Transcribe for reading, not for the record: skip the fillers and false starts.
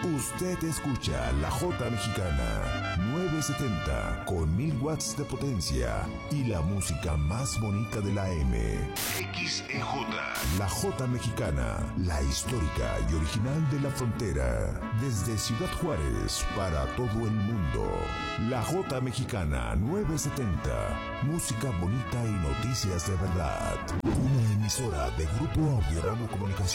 Usted escucha la J Mexicana 970 con 1000 watts de potencia y la música más bonita de la M. XEJ. La J Mexicana, la histórica y original de la frontera. Desde Ciudad Juárez para todo el mundo. La J Mexicana 970. Música bonita y noticias de verdad. Una emisora de Grupo Audiorama Comunicación.